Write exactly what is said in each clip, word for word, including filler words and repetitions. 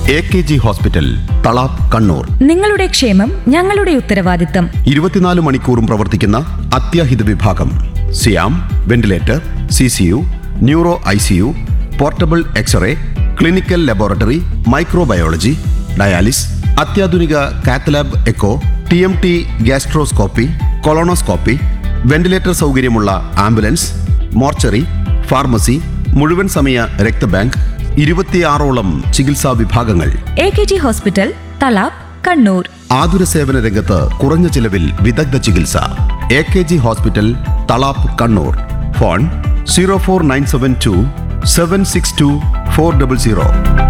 A K G hospital, Thalap, Kannur. നിങ്ങളുടെ ക്ഷേമം ഞങ്ങളുടെ ഉത്തരവാദിത്തം. ഇരുപത്തിനാല് മണിക്കൂറും പ്രവർത്തിക്കുന്ന അത്യാഹിത വിഭാഗം. സിയാം, ventilator, C C U, neuro I C U, portable x-ray, clinical laboratory, microbiology, dialysis, അത്യാധുനിക cath lab echo, T M T, gastroscopy, colonoscopy, ventilator സൗകര്യമുള്ള ആംബുലൻസ്, മോർച്ചറി, ഫാർമസി, മുഴുവൻ സമയ രക്തബാങ്ക്, ഇരുപത്തിയാറോളം ചികിത്സാ വിഭാഗങ്ങൾ. A K G hospital, Thalap, Kannur. ആതുര സേവന രംഗത്ത് കുറഞ്ഞ ചിലവിൽ വിദഗ്ധ ചികിത്സ. A K G hospital, Thalap, Kannur. Phone zero four nine seven to seven six to four double zero.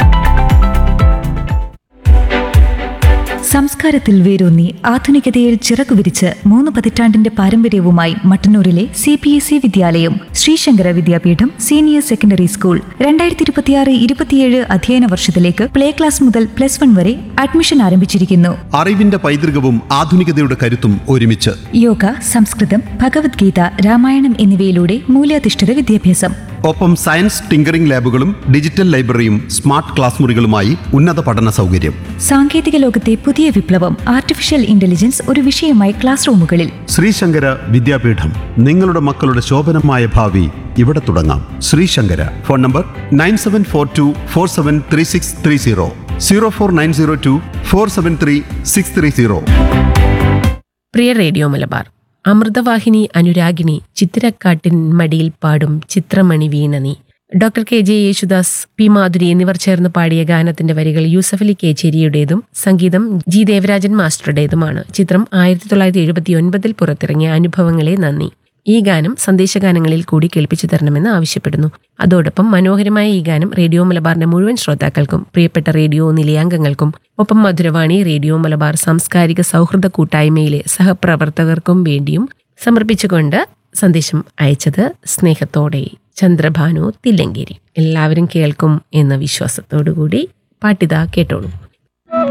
സംസ്കാരത്തിൽ വേരൂന്നി ആധുനികതയിൽ ചിറകുവിരിച്ച് മൂന്ന് പതിറ്റാണ്ടിന്റെ പാരമ്പര്യവുമായി മട്ടന്നൂരിലെ സി പി എസ് ഇ വിദ്യാലയം ശ്രീശങ്കര വിദ്യാപീഠം സീനിയർ സെക്കൻഡറി സ്കൂൾ രണ്ടായിരത്തി ഇരുപത്തിയാറ് ഇരുപത്തിയേഴ് അധ്യയന വർഷത്തിലേക്ക് പ്ലേ ക്ലാസ് മുതൽ പ്ലസ് വൺ വരെ അഡ്മിഷൻ ആരംഭിച്ചിരിക്കുന്നു. അറിവിന്റെ പൈതൃകവും ആധുനികതയുടെ കരുത്തും ഒരുമിച്ച്. യോഗ, സംസ്കൃതം, ഭഗവത്ഗീത, രാമായണം എന്നിവയിലൂടെ മൂല്യാധിഷ്ഠിത വിദ്യാഭ്യാസം. ഒപ്പം science tinkering ലാബുകളും digital ലൈബ്രറിയും smart class മുറികളുമായി ഉന്നത പഠന സൗകര്യം. സാങ്കേതിക ലോകത്തെ പുതിയ വിപ്ലവം ആർട്ടിഫിഷ്യൽ ഇന്റലിജൻസ് ഒരു വിഷയമായി ക്ലാസ് റൂമുകളിൽ. ശ്രീശങ്കര വിദ്യാപീഠം. നിങ്ങളുടെ മക്കളുടെ ശോഭനമായ ഭാവി ഇവിടെ തുടങ്ങാം. Sree Sankara. Phone number nine seven four to four seven three six three zero, zero four nine zero to four seven three six three zero. Priya radio Malabar, Amrithavahini അനുരാഗിണി ചിത്തിരക്കാട്ടിൻ മടിയിൽ പാടും ചിത്രമണി വീണ നീ. Doctor K J Yesudas, P Madhuri എന്നിവർ ചേർന്ന് പാടിയ ഗാനത്തിന്റെ വരികൾ യൂസഫലി കേച്ചേരിയുടേതും സംഗീതം ജി ദേവരാജൻ മാസ്റ്ററുടേതുമാണ്. ചിത്രം ആയിരത്തി തൊള്ളായിരത്തി എഴുപത്തി ഒൻപതിൽ പുറത്തിറങ്ങിയ അനുഭവങ്ങളെ നന്ദി. ഈ ഗാനം സന്ദേശഗാനങ്ങളിൽ കൂടി കേൾപ്പിച്ചു തരണമെന്ന് ആവശ്യപ്പെടുന്നു. അതോടൊപ്പം മനോഹരമായ ഈ ഗാനം റേഡിയോ മലബാറിന്റെ മുഴുവൻ ശ്രോതാക്കൾക്കും പ്രിയപ്പെട്ട റേഡിയോ നിലയാംഗങ്ങൾക്കും ഒപ്പം മധുരവാണി റേഡിയോ മലബാർ സാംസ്കാരിക സൗഹൃദ കൂട്ടായ്മയിലെ സഹപ്രവർത്തകർക്കും വേണ്ടിയും സമർപ്പിച്ചുകൊണ്ട് സന്ദേശം അയച്ചത് സ്നേഹത്തോടെ ചന്ദ്രഭാനു തില്ലങ്കേരി. എല്ലാവരും കേൾക്കും എന്ന വിശ്വാസത്തോടുകൂടി പാട്ടിത കേട്ടോളൂ.